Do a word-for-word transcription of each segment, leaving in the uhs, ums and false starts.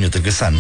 punya terkesan.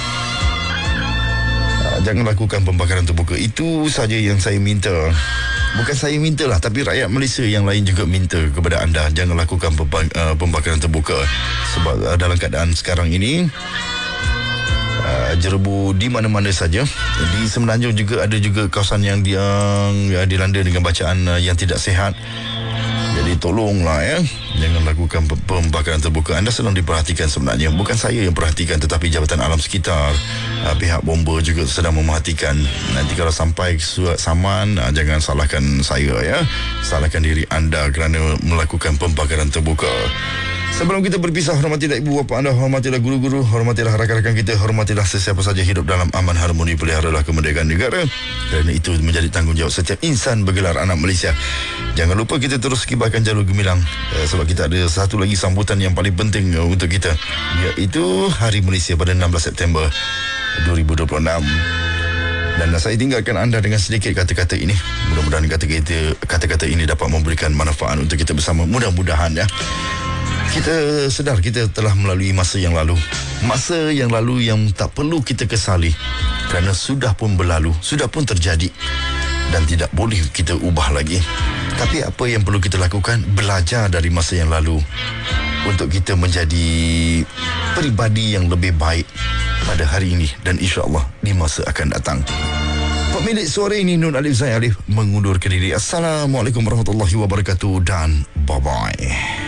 Uh, jangan lakukan pembakaran terbuka. Itu saja yang saya minta. Bukan saya minta lah, tapi rakyat Malaysia yang lain juga minta kepada anda, jangan lakukan pembakaran terbuka. Sebab uh, dalam keadaan sekarang ini, uh, jerebu di mana-mana saja. Di Semenanjung juga ada juga kawasan yang, yang uh, dilanda dengan bacaan uh, yang tidak sihat. Jadi tolonglah ya, jangan lakukan pembakaran terbuka. Anda sedang diperhatikan sebenarnya. Bukan saya yang perhatikan, tetapi Jabatan Alam Sekitar, uh, pihak bomba juga sedang memerhatikan. Nanti kalau sampai surat saman, uh, jangan salahkan saya ya. Salahkan diri anda kerana melakukan pembakaran terbuka. Sebelum kita berpisah, hormatilah ibu bapa anda, hormatilah guru-guru, hormatilah rakan-rakan kita, hormatilah sesiapa saja hidup dalam aman harmoni, peliharalah kemerdekaan negara. Kerana itu menjadi tanggungjawab setiap insan bergelar anak Malaysia. Jangan lupa kita terus kibarkan jalur gemilang, eh, sebab kita ada satu lagi sambutan yang paling penting uh, untuk kita, iaitu Hari Malaysia pada enam belas September dua ribu dua puluh enam. Dan saya tinggalkan anda dengan sedikit kata-kata ini. Mudah-mudahan kata-kata kata-kata ini dapat memberikan manfaat untuk kita bersama. Mudah-mudahan ya. Kita sedar kita telah melalui masa yang lalu. Masa yang lalu yang tak perlu kita kesali, kerana sudah pun berlalu, sudah pun terjadi dan tidak boleh kita ubah lagi. Tapi apa yang perlu kita lakukan? Belajar dari masa yang lalu untuk kita menjadi peribadi yang lebih baik pada hari ini dan insya-Allah di masa akan datang. Pemilik suara ini Nur Alif Zain Alif mengundurkan diri. Assalamualaikum warahmatullahi wabarakatuh dan bye-bye.